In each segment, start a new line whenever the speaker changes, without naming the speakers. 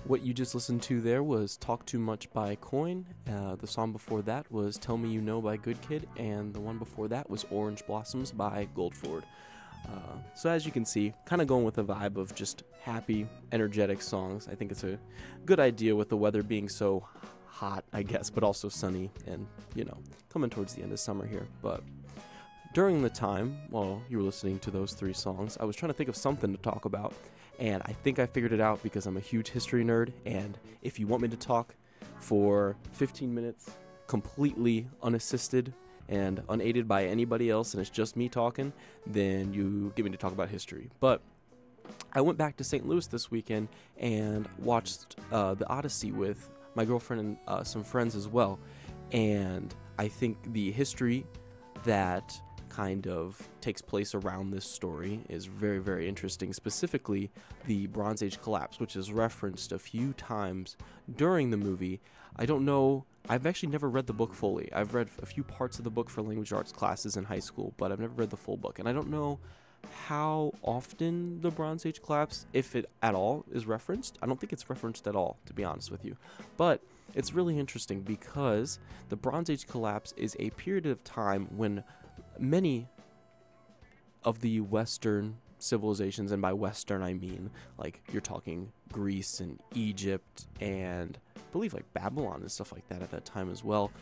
What you just listened to there was Talk Too Much by Coin. The song before that was Tell Me You Know by Good Kid, and the one before that was Orange Blossoms by Goldford. So as you can see, kind of going with a vibe of just happy, energetic songs. I think it's a good idea with the weather being so hot, I guess, but also sunny and, coming towards the end of summer here. But during the time while you were listening to those three songs, I was trying to think of something to talk about, and I think I figured it out because I'm a huge history nerd, and if you want me to talk for 15 minutes completely unassisted and unaided by anybody else and it's just me talking, then you get me to talk about history. But I went back to St. Louis this weekend and watched the Odyssey with my girlfriend and some friends as well, and I think the history that kind of takes place around this story is very, very interesting, specifically the Bronze Age collapse, which is referenced a few times during the movie. I don't know, I've actually never read the book fully. I've read a few parts of the book for language arts classes in high school, but I've never read the full book, and I don't know how often the Bronze Age collapse, if it at all, is referenced. I don't think it's referenced at all, to be honest with you, but it's really interesting because the Bronze Age collapse is a period of time when many of the Western civilizations, and by Western I mean like you're talking Greece and Egypt and I believe like Babylon and stuff like that at that time as well,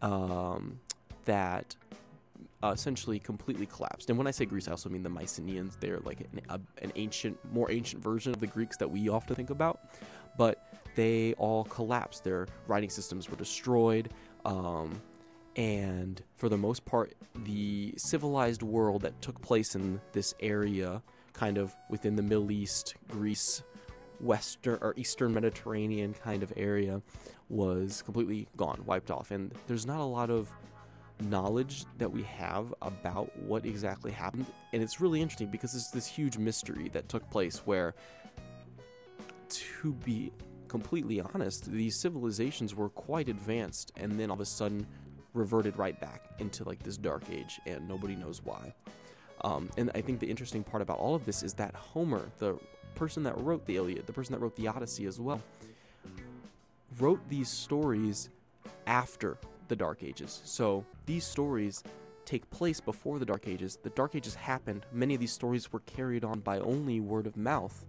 that essentially completely collapsed. And when I say Greece, I also mean the Mycenaeans. They're like an more ancient version of the Greeks that we often think about, but they all collapsed. Their writing systems were destroyed. And for the most part, the civilized world that took place in this area, kind of within the Middle East, Greece, Western or Eastern Mediterranean kind of area, was completely gone, wiped off. And there's not a lot of knowledge that we have about what exactly happened. And it's really interesting because it's this huge mystery that took place where, to be completely honest, these civilizations were quite advanced and then all of a sudden reverted right back into like this dark age, and nobody knows why. And I think the interesting part about all of this is that Homer, the person that wrote the Iliad, the person that wrote the Odyssey as well, wrote these stories after the Dark Ages. So these stories take place before the Dark Ages. The Dark Ages happened. Many of these stories were carried on by only word of mouth.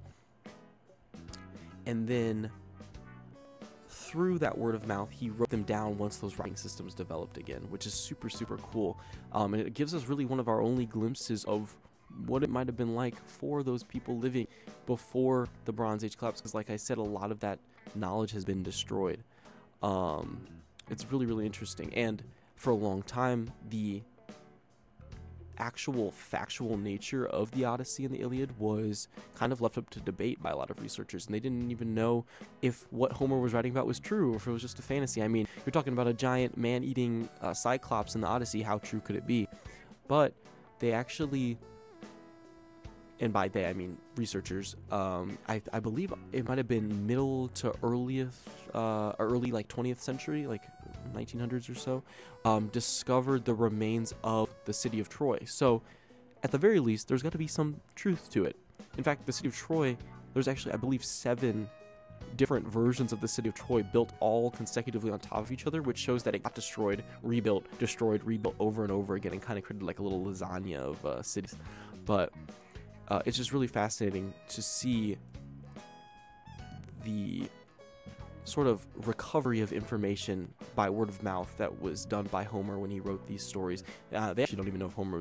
And then through that word of mouth, he wrote them down once those writing systems developed again, which is super, super cool. And it gives us really one of our only glimpses of what it might have been like for those people living before the Bronze Age collapse, because like I said, a lot of that knowledge has been destroyed. It's really, really interesting. And for a long time, the actual factual nature of the Odyssey and the Iliad was kind of left up to debate by a lot of researchers, and they didn't even know if what Homer was writing about was true or if it was just a fantasy. I mean, you're talking about a giant man-eating Cyclops in the Odyssey. How true could it be? But they actually, and by they I mean researchers, I believe it might have been middle to early like 20th century, like 1900s or so, discovered the remains of the city of Troy. So at the very least, there's got to be some truth to it. In fact, the city of Troy, there's actually, I believe, 7 different versions of the city of Troy built all consecutively on top of each other, which shows that it got destroyed, rebuilt over and over again, and kind of created like a little lasagna of cities. But it's just really fascinating to see the sort of recovery of information by word of mouth that was done by Homer when he wrote these stories. They actually don't even know if Homer